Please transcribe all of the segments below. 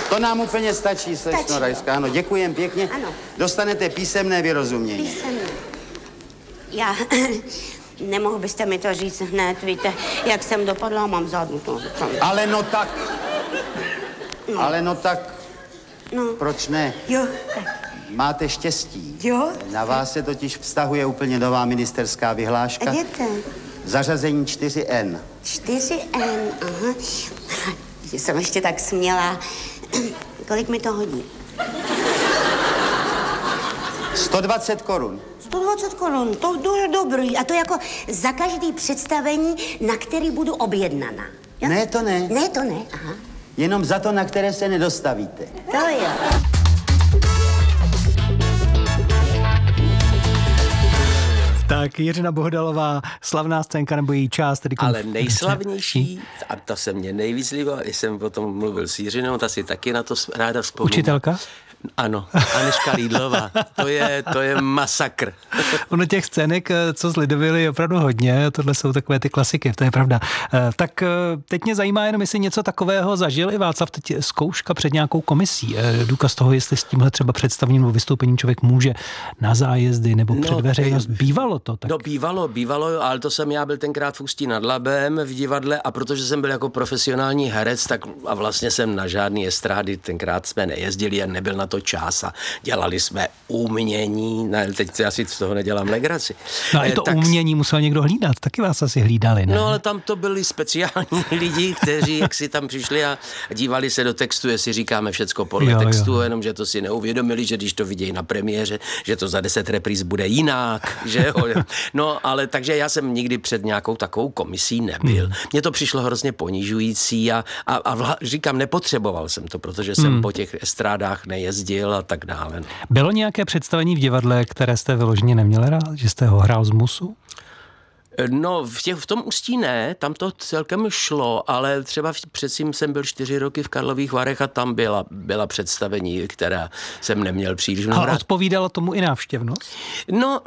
To nám úplně stačí, slečno Rajská. Ano, děkujem pěkně. Ano. Dostanete písemné vyrozumění. Písemné. Já... Nemohl byste mi to říct hned, víte, jak jsem dopadla, mám zádu. Ale no tak. No. Ale no tak. No. Proč ne? Jo, tak. Máte štěstí. Jo? Na vás se totiž vztahuje úplně nová ministerská vyhláška. Jděte. Zařazení 4N. 4N, aha. Jsem ještě tak smělá. Kolik mi to hodí? 120 korun. 120 korun, to je dobrý. A to jako za každý představení, na který budu objednaná. Jo? Ne, to ne. Ne, to ne, aha. Jenom za to, na které se nedostavíte. To jo. Tak Jiřina Bohdalová, slavná scénka nebo její část. Tedy ale nejslavnější, a to se mě nejvíc líbilo, jsem o tom mluvil s Jiřinou, ta si taky na to ráda vzpomíná. Učitelka? Ano, Anežka Lídlová. To je masakr. Ono těch scének, co zlidovili, je opravdu hodně. Tohle jsou takové ty klasiky, to je pravda. Tak teď mě zajímá jenom, jestli něco takového zažil i Václav, teď zkouška před nějakou komisí. Důkaz toho, jestli s tímhle třeba představením nebo vystoupením člověk může na zájezdy nebo před veřejnost. Bývalo to tak? No bývalo, ale to jsem já byl tenkrát v Ústí nad Labem v divadle a protože jsem byl jako profesionální herec, tak a vlastně jsem na žádný estrády tenkrát jsme nejezdili a nebyl na to čas a dělali jsme umění, ne, teď asi z toho nedělám legraci. No a to umění musel někdo hlídat, taky vás asi hlídali, ne? No ale tam to byli speciální lidi, kteří jak si tam přišli a dívali se do textu, jestli říkáme všecko podle textu, jenomže to si neuvědomili, že když to vidějí na premiéře, že to za 10 repríz bude jinak, že jo. No ale takže já jsem nikdy před nějakou takovou komisí nebyl. Mně to přišlo hrozně ponižující a říkám, nepotřeboval jsem to, protože jsem po těch estrádách nejezdil a tak dále. No. Bylo nějaké představení v divadle, které jste vyloženě neměli rád, že jste ho hrál z musu? No, v tom Ústí ne, tam to celkem šlo, ale třeba předtím jsem byl 4 roky v Karlových Varech a tam byla představení, která jsem neměl příliš mnoho rád. A odpovídala tomu i návštěvnost? No,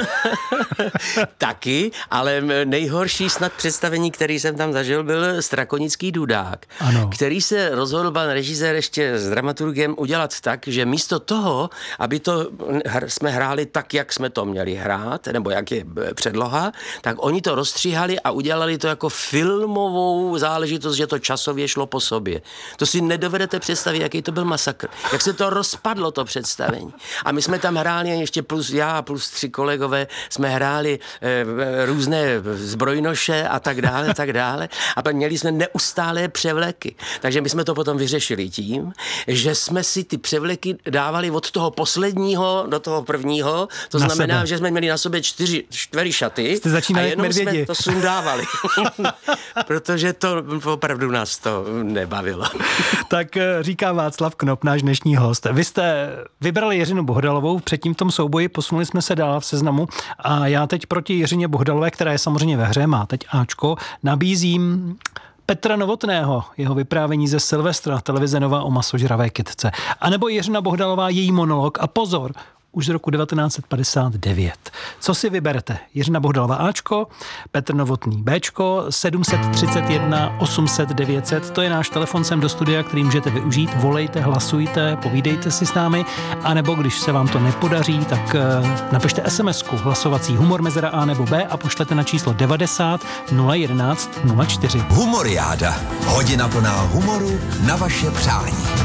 taky, ale nejhorší snad představení, který jsem tam zažil, byl Strakonický Dudák, který se rozhodl pan režisér ještě s dramaturgem udělat tak, že místo toho, aby to jsme hráli tak, jak jsme to měli hrát, nebo jak je předloha, tak oni to rozstříhali a udělali to jako filmovou záležitost, že to časově šlo po sobě. To si nedovedete představit, jaký to byl masakr. Jak se to rozpadlo, to představení. A my jsme tam hráli, ještě plus já, plus 3 kolegové, jsme hráli různé zbrojnoše a tak dále. A pak měli jsme neustálé převleky. Takže my jsme to potom vyřešili tím, že jsme si ty převleky dávali od toho posledního do toho prvního. To znamená, že jsme měli na sobě 4 šaty. Jste začínali jenom medvědi. jsme to sundávali, protože to opravdu nás to nebavilo. Tak říká Václav Knop, náš dnešní host. Vy jste vybrali Jiřinu Bohdalovou, předtím v tom souboji posunuli jsme se dál v seznamu a já teď proti Jiřině Bohdalové, která je samozřejmě ve hře, má teď Ačko, nabízím Petra Novotného, jeho vyprávění ze Silvestra, televize Nova o masožravé kytce. A nebo Jiřina Bohdalová, její monolog a pozor, už z roku 1959. Co si vyberete? Jiřina Bohdalová Ačko, Petr Novotný Bčko, 731 800 900, to je náš telefon sem do studia, který můžete využít. Volejte, hlasujte, povídejte si s námi, anebo když se vám to nepodaří, tak napište SMS-ku hlasovací humor mezera A nebo B a pošlete na číslo 90 011 04. Humoriáda. Hodina plná humoru na vaše přání.